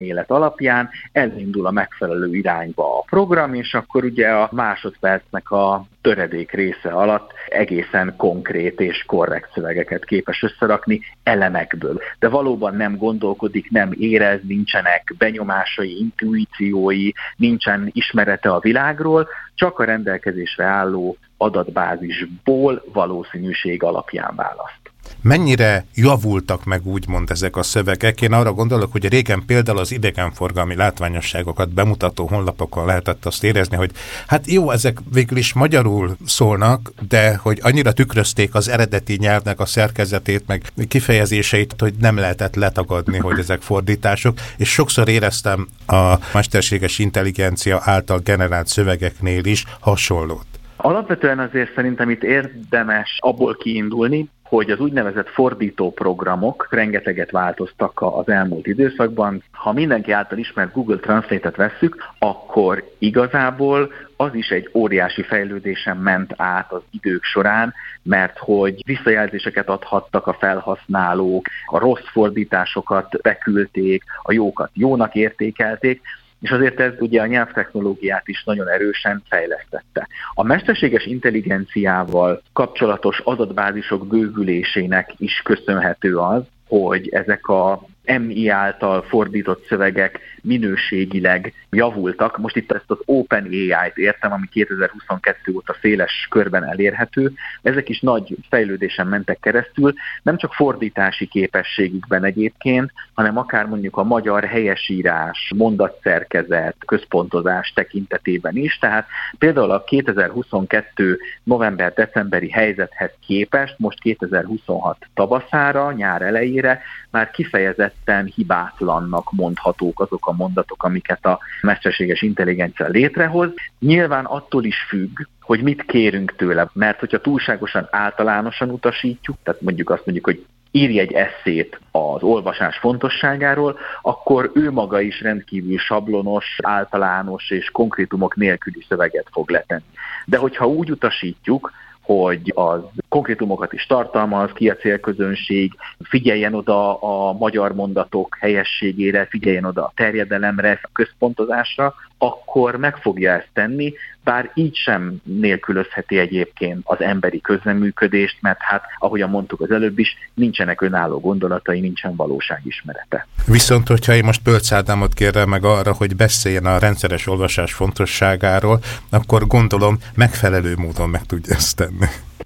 élet alapján elindul a megfelelő irányba a program, és akkor ugye a másodpercnek a töredék része alatt egészen konkrét és korrekt szövegeket képes összerakni elemekből. De valóban nem gondolkodik, nem érez, nincsenek benyomásai, intuíciói, nincsen ismerete a világról, csak a rendelkezésre álló adatbázisból valószínűség alapján választ. Mennyire javultak meg úgymond ezek a szövegek? Én arra gondolok, hogy régen például az idegenforgalmi látványosságokat bemutató honlapokon lehetett azt érezni, hogy hát jó, ezek végül is magyarul szólnak, de hogy annyira tükrözték az eredeti nyelvnek a szerkezetét, meg kifejezéseit, hogy nem lehetett letagadni, hogy ezek fordítások, és sokszor éreztem a mesterséges intelligencia által generált szövegeknél is hasonlót. Alapvetően azért szerintem itt érdemes abból kiindulni, hogy az úgynevezett fordítóprogramok rengeteget változtak az elmúlt időszakban. Ha mindenki által ismert Google Translate-et vesszük, akkor igazából az is egy óriási fejlődésen ment át az idők során, mert hogy visszajelzéseket adhattak a felhasználók, a rossz fordításokat beküldték, a jókat jónak értékelték, és azért ez ugye a nyelvtechnológiát is nagyon erősen fejlesztette. A mesterséges intelligenciával kapcsolatos adatbázisok bővülésének is köszönhető az, hogy ezek a MI által fordított szövegek minőségileg javultak. Most itt ezt az OpenAI-t értem, ami 2022 óta széles körben elérhető. Ezek is nagy fejlődésen mentek keresztül, nem csak fordítási képességükben egyébként, hanem akár mondjuk a magyar helyesírás, mondatszerkezet, központozás tekintetében is. Tehát például a 2022 november-decemberi helyzethez képest most 2026 tavaszára, nyár elejére már kifejezetten hibátlannak mondhatók azok a mondatok, amiket a mesterséges intelligencia létrehoz. Nyilván attól is függ, hogy mit kérünk tőle, mert hogyha túlságosan általánosan utasítjuk, tehát mondjuk azt mondjuk, hogy írj egy esszét az olvasás fontosságáról, akkor ő maga is rendkívül sablonos, általános és konkrétumok nélküli szöveget fog letenni. De hogyha úgy utasítjuk, hogy az konkrétumokat is tartalmaz, ki a célközönség, figyeljen oda a magyar mondatok helyességére, figyeljen oda a terjedelemre, a központozásra, akkor meg fogja ezt tenni, bár így sem nélkülözheti egyébként az emberi közreműködést, mert hát, ahogyan mondtuk az előbb is, nincsenek önálló gondolatai, nincsen valóságismerete. Viszont, hogyha én most Pölcs Ádámot kérem meg arra, hogy beszéljen a rendszeres olvasás fontosságáról, akkor gondolom megfelelő módon meg tudja ezt tenni.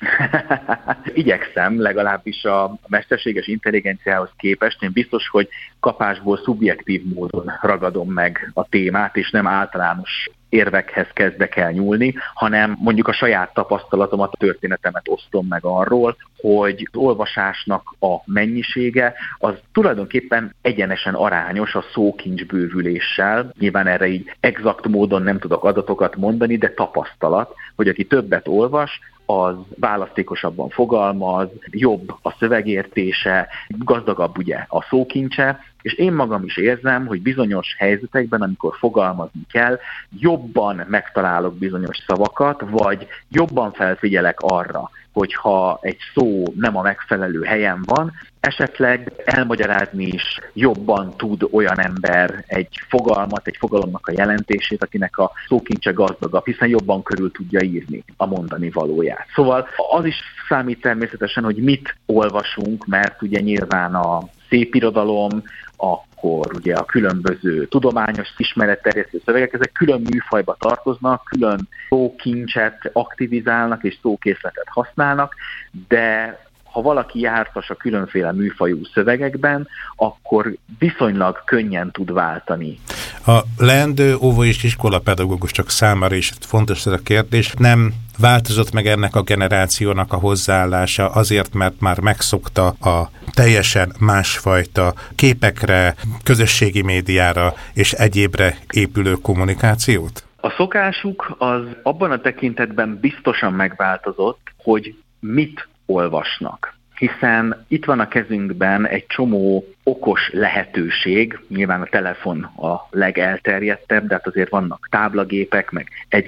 Igyekszem, legalábbis a mesterséges intelligenciához képest. Én biztos, hogy kapásból szubjektív módon ragadom meg a témát, és nem általános érvekhez kezdek el nyúlni, hanem mondjuk a saját tapasztalatomat, a történetemet osztom meg arról, hogy az olvasásnak a mennyisége az tulajdonképpen egyenesen arányos a szókincs bővüléssel. Nyilván erre így exakt módon nem tudok adatokat mondani, de tapasztalat, hogy aki többet olvas, az választékosabban fogalmaz, jobb a szövegértése, gazdagabb ugye a szókincse, és én magam is érzem, hogy bizonyos helyzetekben, amikor fogalmazni kell, jobban megtalálok bizonyos szavakat, vagy jobban felfigyelek arra, hogyha egy szó nem a megfelelő helyen van, esetleg elmagyarázni is jobban tud olyan ember egy fogalmat, egy fogalomnak a jelentését, akinek a szókincse gazdagabb, hiszen jobban körül tudja írni a mondani valóját. Szóval az is számít természetesen, hogy mit olvasunk, mert ugye nyilván a szépirodalom, akkor ugye a különböző tudományos ismeretterjesztő szövegek, ezek külön műfajba tartoznak, külön szókincset aktivizálnak és szókészletet használnak, de ha valaki jártas a különféle műfajú szövegekben, akkor viszonylag könnyen tud váltani. A leendő óvó- és iskolapedagógusok számára is fontos ez a kérdés. Nem változott meg ennek a generációnak a hozzáállása azért, mert már megszokta a teljesen másfajta képekre, közösségi médiára és egyébre épülő kommunikációt? A szokásuk az abban a tekintetben biztosan megváltozott, hogy mit olvasnak. Hiszen itt van a kezünkben egy csomó okos lehetőség, nyilván a telefon a legelterjedtebb, de hát azért vannak táblagépek, meg egyéb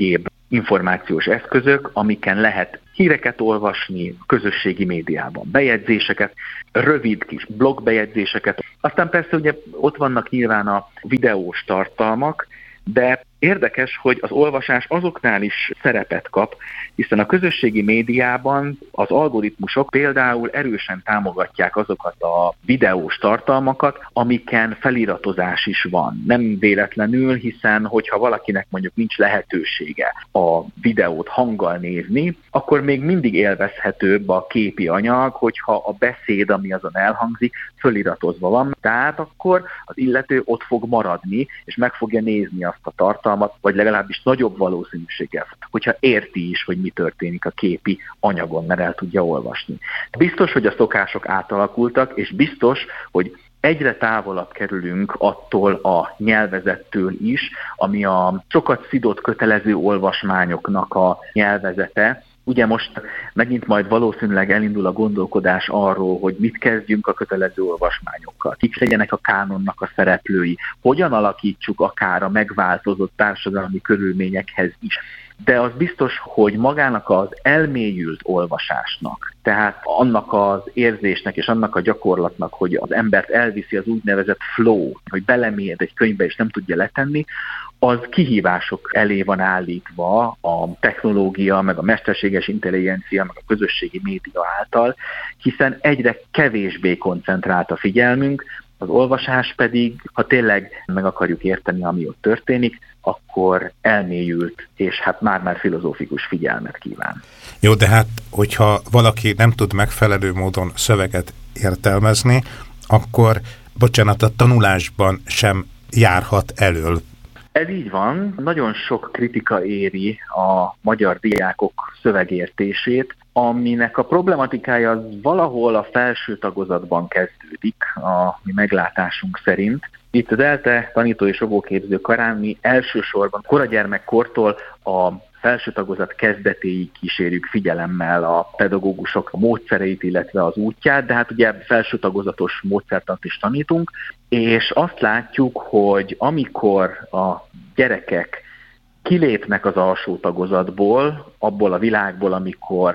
információs eszközök, amiken lehet híreket olvasni, közösségi médiában bejegyzéseket, rövid kis blogbejegyzéseket. Aztán persze ugye ott vannak nyilván a videós tartalmak, de érdekes, hogy az olvasás azoknál is szerepet kap, hiszen a közösségi médiában az algoritmusok például erősen támogatják azokat a videós tartalmakat, amiken feliratozás is van. Nem véletlenül, hiszen hogyha valakinek mondjuk nincs lehetősége a videót hanggal nézni, akkor még mindig élvezhetőbb a képi anyag, hogyha a beszéd, ami azon elhangzik, feliratozva van. Tehát akkor az illető ott fog maradni, és meg fogja nézni azt a tartalmat, vagy legalábbis nagyobb valószínűséggel, hogyha érti is, hogy mi történik a képi anyagon, mert el tudja olvasni. Biztos, hogy a szokások átalakultak, és biztos, hogy egyre távolabb kerülünk attól a nyelvezettől is, ami a sokat szidott kötelező olvasmányoknak a nyelvezete. Ugye most megint majd valószínűleg elindul a gondolkodás arról, hogy mit kezdjünk a kötelező olvasmányokkal, kik legyenek a kánonnak a szereplői, hogyan alakítsuk akár a megváltozott társadalmi körülményekhez is. De az biztos, hogy magának az elmélyült olvasásnak, tehát annak az érzésnek és annak a gyakorlatnak, hogy az embert elviszi az úgynevezett flow, hogy belemélyed egy könyvbe és nem tudja letenni, az kihívások elé van állítva a technológia, meg a mesterséges intelligencia, meg a közösségi média által, hiszen egyre kevésbé koncentrált a figyelmünk, az olvasás pedig, ha tényleg meg akarjuk érteni, ami ott történik, akkor elmélyült, és hát már filozófikus figyelmet kíván. Jó, de hát, hogyha valaki nem tud megfelelő módon szöveget értelmezni, akkor, bocsánat, a tanulásban sem járhat elől. Ez így van. Nagyon sok kritika éri a magyar diákok szövegértését, aminek a problematikája az valahol a felső tagozatban kezdődik, a mi meglátásunk szerint. Itt az ELTE tanító és óvóképző karán mi elsősorban koragyermekkortól a felső tagozat kezdetéig kísérjük figyelemmel a pedagógusok módszereit, illetve az útját, de hát ugye felső tagozatos módszertant is tanítunk, és azt látjuk, hogy amikor a gyerekek kilépnek az alsó tagozatból, abból a világból, amikor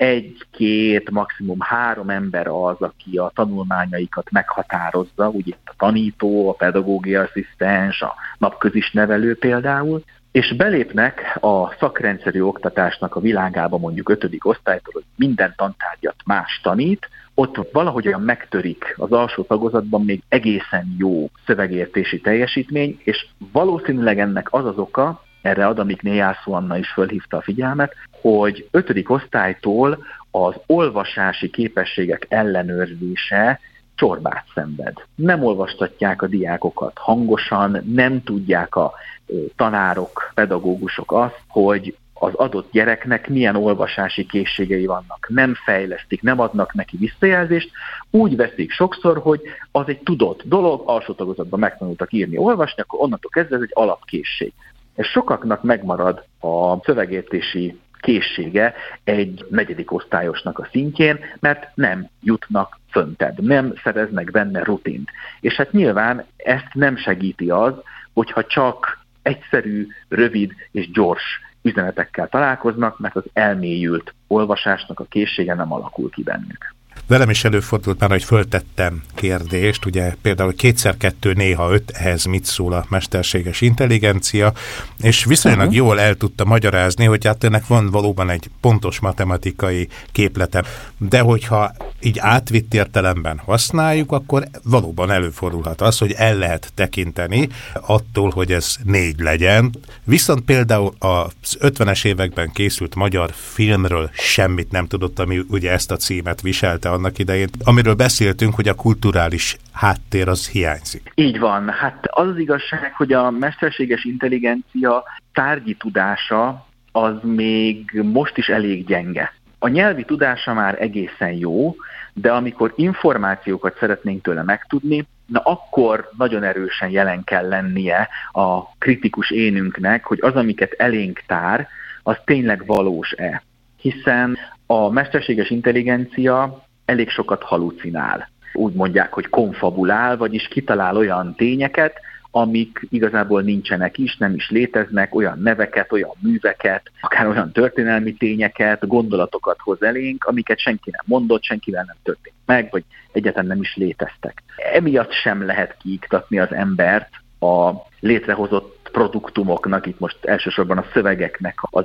1, 2, maximum 3 ember az, aki a tanulmányaikat meghatározza, úgy itt a tanító, a pedagógiai asszisztens, a napközis nevelő például, és belépnek a szakrendszerű oktatásnak a világába mondjuk 5. osztálytól, hogy minden tantárgyat más tanít, ott valahogyan megtörik az alsó tagozatban még egészen jó szövegértési teljesítmény, és valószínűleg ennek az az oka, erre Adamik Jászó Anna is fölhívta a figyelmet, hogy 5. osztálytól az olvasási képességek ellenőrzése csorbát szenved. Nem olvastatják a diákokat hangosan, nem tudják a tanárok, pedagógusok azt, hogy az adott gyereknek milyen olvasási készségei vannak. Nem fejlesztik, nem adnak neki visszajelzést, úgy veszik sokszor, hogy az egy tudott dolog, alsó tagozatban megtanultak írni, olvasni, akkor onnantól kezdve ez egy alapkészség. És sokaknak megmarad a szövegértési készsége egy 4. osztályosnak a szintjén, mert nem jutnak föntebb, nem szereznek benne rutint. És hát nyilván ezt nem segíti az, hogyha csak egyszerű, rövid és gyors üzenetekkel találkoznak, mert az elmélyült olvasásnak a készsége nem alakul ki bennük. Velem is előfordult már, hogy föltettem kérdést, ugye például 2x2 néha 5, ehhez mit szól a mesterséges intelligencia, és viszonylag jól el tudta magyarázni, hogy hát ennek van valóban egy pontos matematikai képlete, de hogyha így átvitt értelemben használjuk, akkor valóban előfordulhat az, hogy el lehet tekinteni attól, hogy ez 4 legyen, viszont például az 50-es években készült magyar filmről semmit nem tudott, ami ugye ezt a címet viselte annak idején, amiről beszéltünk, hogy a kulturális háttér az hiányzik. Így van. Hát az az igazság, hogy a mesterséges intelligencia tárgyi tudása az még most is elég gyenge. A nyelvi tudása már egészen jó, de amikor információkat szeretnénk tőle megtudni, na akkor nagyon erősen jelen kell lennie a kritikus énünknek, hogy az, amiket elénk tár, az tényleg valós-e. Hiszen a mesterséges intelligencia elég sokat halucinál. Úgy mondják, hogy konfabulál, vagyis kitalál olyan tényeket, amik igazából nincsenek is, nem is léteznek, olyan neveket, olyan műveket, akár olyan történelmi tényeket, gondolatokat hoz elénk, amiket senki nem mondott, senkivel nem történt meg, vagy egyáltalán nem is léteztek. Emiatt sem lehet kiiktatni az embert a létrehozott produktumoknak, itt most elsősorban a szövegeknek az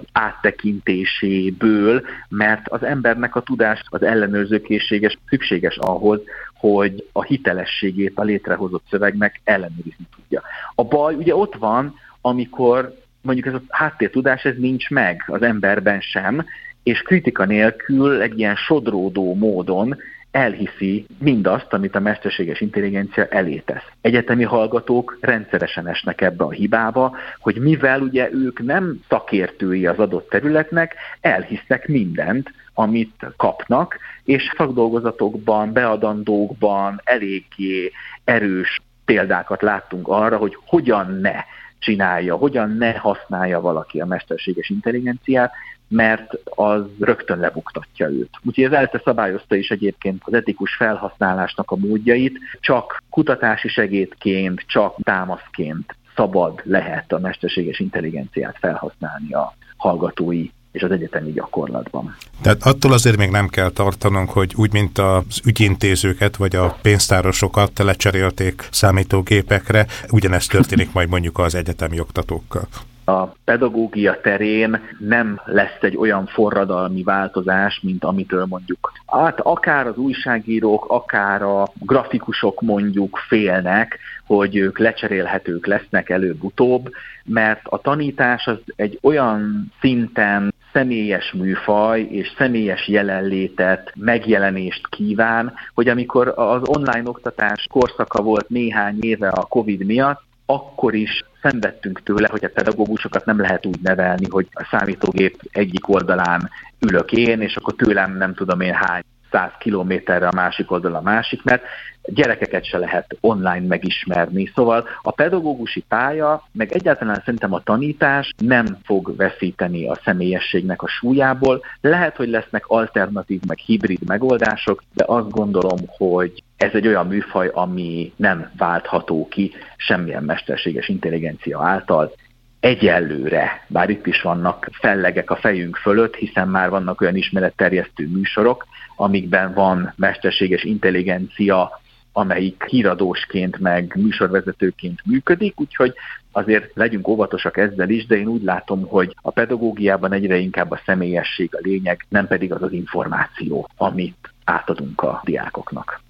áttekintéséből, mert az embernek a tudás, az ellenőrzőkészséges szükséges ahhoz, hogy a hitelességét a létrehozott szövegnek ellenőrizni tudja. A baj ugye ott van, amikor mondjuk ez a háttértudás ez nincs meg az emberben sem, és kritika nélkül egy ilyen sodródó módon elhiszi mindazt, amit a mesterséges intelligencia elé tesz. Egyetemi hallgatók rendszeresen esnek ebbe a hibába, hogy mivel ugye ők nem szakértői az adott területnek, elhisznek mindent, amit kapnak, és szakdolgozatokban, beadandókban eléggé erős példákat láttunk arra, hogy hogyan ne csinálja, hogyan ne használja valaki a mesterséges intelligenciát, mert az rögtön lebuktatja őt. Úgyhogy az ELTE szabályozta is egyébként az etikus felhasználásnak a módjait, csak kutatási segédként, csak támaszként szabad lehet a mesterséges intelligenciát felhasználni a hallgatói és az egyetemi gyakorlatban. Tehát attól azért még nem kell tartanunk, hogy úgy, mint az ügyintézőket vagy a pénztárosokat lecserélték számítógépekre, ugyanezt történik majd mondjuk az egyetemi oktatókkal. A pedagógia terén nem lesz egy olyan forradalmi változás, mint amitől mondjuk akár az újságírók, akár a grafikusok mondjuk félnek, hogy ők lecserélhetők lesznek előbb-utóbb, mert a tanítás az egy olyan szinten személyes műfaj és személyes jelenlétet, megjelenést kíván, hogy amikor az online oktatás korszaka volt néhány éve a Covid miatt, akkor is szenvedtünk tőle, hogy a pedagógusokat nem lehet úgy nevelni, hogy a számítógép egyik oldalán ülök én, és akkor tőlem nem tudom én hány 100 kilométerre a másik oldal a másik, mert gyerekeket se lehet online megismerni. Szóval a pedagógusi pálya, meg egyáltalán szerintem a tanítás nem fog veszíteni a személyességnek a súlyából. Lehet, hogy lesznek alternatív, meg hibrid megoldások, de azt gondolom, hogy ez egy olyan műfaj, ami nem váltható ki semmilyen mesterséges intelligencia által. Egyelőre, bár itt is vannak fellegek a fejünk fölött, hiszen már vannak olyan ismeretterjesztő műsorok, amikben van mesterséges intelligencia, amelyik híradósként meg műsorvezetőként működik, úgyhogy azért legyünk óvatosak ezzel is, de én úgy látom, hogy a pedagógiában egyre inkább a személyesség a lényeg, nem pedig az az információ, amit átadunk a diákoknak.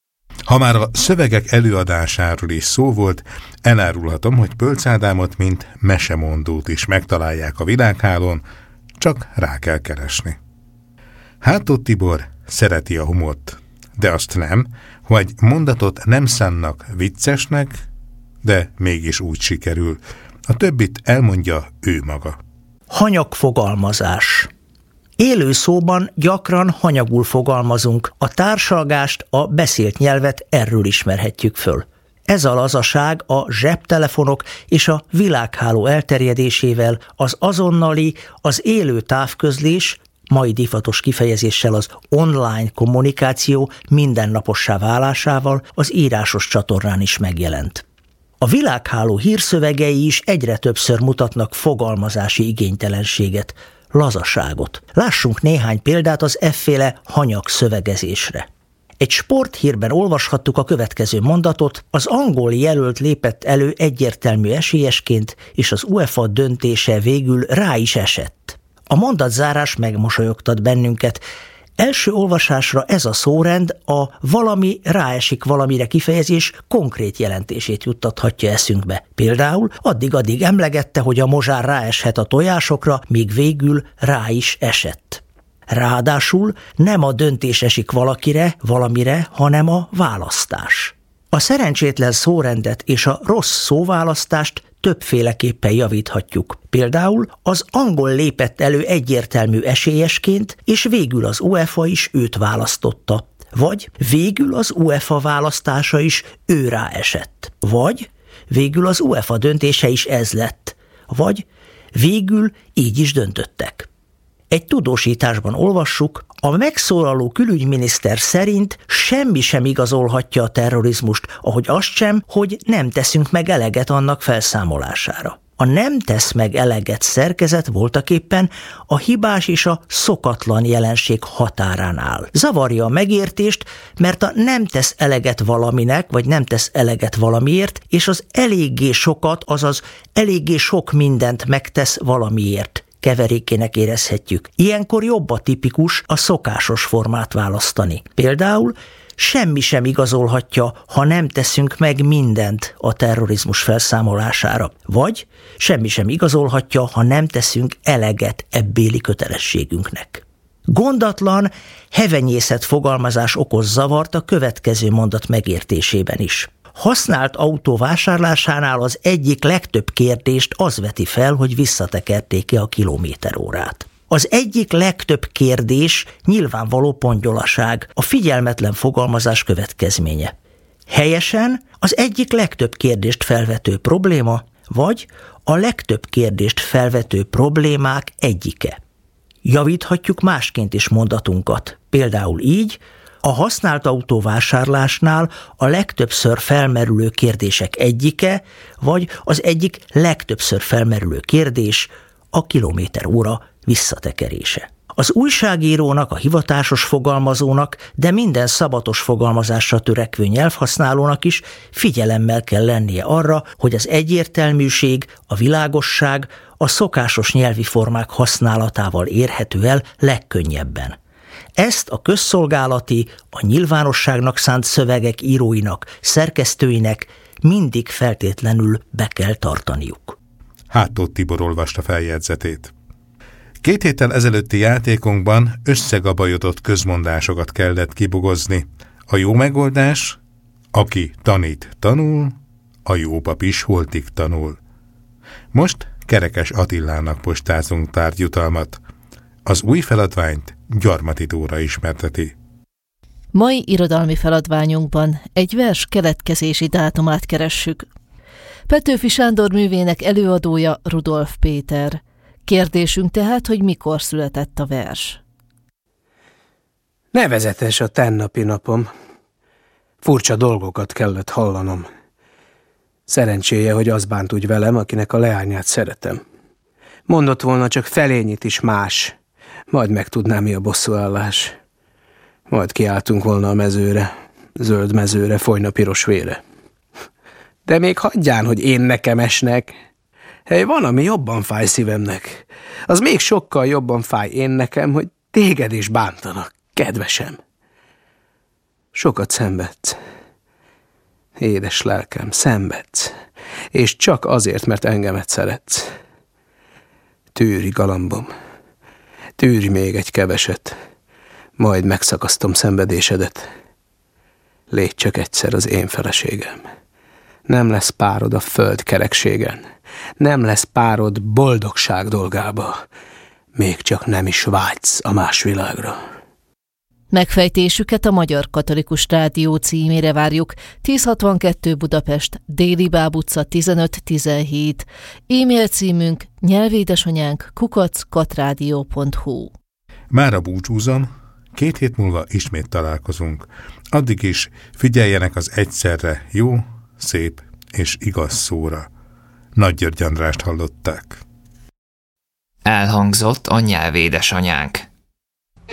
Ha már a szövegek előadásáról is szó volt, elárulhatom, hogy Pölcz Ádámot, mint mesemondót is megtalálják a világhálón, csak rá kell keresni. Hátó Tibor szereti a humort, de azt nem, hogy mondatot nem szánnak viccesnek, de mégis úgy sikerül. A többit elmondja ő maga. Hanyagfogalmazás. Élő szóban gyakran hanyagul fogalmazunk, a társalgást, a beszélt nyelvet erről ismerhetjük föl. Ez a lazaság a zsebtelefonok és a világháló elterjedésével, az azonnali, az élő távközlés, mai divatos kifejezéssel az online kommunikáció mindennapossá válásával az írásos csatornán is megjelent. A világháló hírszövegei is egyre többször mutatnak fogalmazási igénytelenséget, lazaságot. Lássunk néhány példát az efféle hanyag szövegezésre. Egy sporthírben olvashattuk a következő mondatot: az angol jelölt lépett elő egyértelmű esélyesként, és az UEFA döntése végül rá is esett. A mondatzárás megmosolyogtat bennünket. Első olvasásra ez a szórend a valami ráesik valamire kifejezés konkrét jelentését juttathatja eszünkbe. Például addig-addig emlegette, hogy a mozsár ráeshet a tojásokra, míg végül rá is esett. Ráadásul nem a döntés esik valakire, valamire, hanem a választás. A szerencsétlen szórendet és a rossz szóválasztást többféleképpen javíthatjuk. Például az angol lépett elő egyértelmű esélyesként, és végül az UEFA is őt választotta. Vagy végül az UEFA választása is őrá esett. Vagy végül az UEFA döntése is ez lett. Vagy végül így is döntöttek. Egy tudósításban olvassuk, a megszólaló külügyminiszter szerint semmi sem igazolhatja a terrorizmust, ahogy azt sem, hogy nem teszünk meg eleget annak felszámolására. A nem tesz meg eleget szerkezet voltaképpen a hibás és a szokatlan jelenség határán áll. Zavarja a megértést, mert a nem tesz eleget valaminek, vagy nem tesz eleget valamiért, és az eléggé sokat, azaz eléggé sok mindent megtesz valamiért keverékének érezhetjük. Ilyenkor jobb a tipikus, a szokásos formát választani. Például semmi sem igazolhatja, ha nem teszünk meg mindent a terrorizmus felszámolására. Vagy semmi sem igazolhatja, ha nem teszünk eleget ebbéli kötelességünknek. Gondatlan, hevenyészet fogalmazás okoz zavart a következő mondat megértésében is. Használt autó vásárlásánál az egyik legtöbb kérdést az veti fel, hogy visszatekerték-e a kilométerórát. Az egyik legtöbb kérdés nyilvánvaló pontyolaság, a figyelmetlen fogalmazás következménye. Helyesen az egyik legtöbb kérdést felvető probléma, vagy a legtöbb kérdést felvető problémák egyike. Javíthatjuk másként is mondatunkat, például így: a használt autó vásárlásnál a legtöbbször felmerülő kérdések egyike, vagy az egyik legtöbbször felmerülő kérdés a kilométeróra visszatekerése. Az újságírónak, a hivatásos fogalmazónak, de minden szabatos fogalmazásra törekvő nyelvhasználónak is figyelemmel kell lennie arra, hogy az egyértelműség, a világosság a szokásos nyelvi formák használatával érhető el legkönnyebben. Ezt a közszolgálati, a nyilvánosságnak szánt szövegek íróinak, szerkesztőinek mindig feltétlenül be kell tartaniuk. Hátót Tibor olvasta feljegyzetét. 2 héttel ezelőtti játékunkban összegabajodott közmondásokat kellett kibogozni. A jó megoldás: aki tanít, tanul, a jó pap is holtig tanul. Most Kerekes Attilának postázunk tárgyutalmat. Az új feladványt Gyarmati Dóra ismerteti. Mai irodalmi feladványunkban egy vers keletkezési dátumát keressük. Petőfi Sándor művének előadója Rudolf Péter. Kérdésünk tehát, hogy mikor született a vers. Nevezetes a tennapi napom. Furcsa dolgokat kellett hallanom. Szerencséje, hogy az bánt úgy velem, akinek a leányát szeretem. Mondott volna csak felényit is más, majd megtudná, mi a bosszúállás. Majd kiálltunk volna a mezőre, zöld mezőre, folyna piros vére. De még hagyján, hogy én nekem esnek. Hely, van, ami jobban fáj szívemnek. Az még sokkal jobban fáj én nekem, hogy téged is bántanak, kedvesem. Sokat szenvedsz. Édes lelkem, szenvedsz. És csak azért, mert engemet szeretsz. Tűri, galambom. Tűri még egy keveset. Majd megszakasztom szenvedésedet. Légy csak egyszer az én feleségem. Nem lesz párod a föld kerekségen. Nem lesz párod boldogság dolgába. Még csak nem is vágysz a más világra. Megfejtésüket a Magyar Katolikus Rádió címére várjuk. 1062 Budapest, Déli Báb utca 15-17. E-mail címünk nyelvédesanyánk@katradio.hu. Mára búcsúzom, 2 hét múlva ismét találkozunk. Addig is figyeljenek az egyszerre jó, szép és igaz szóra. Nagy György Andrást hallották. Elhangzott a Nyelvédesanyánk.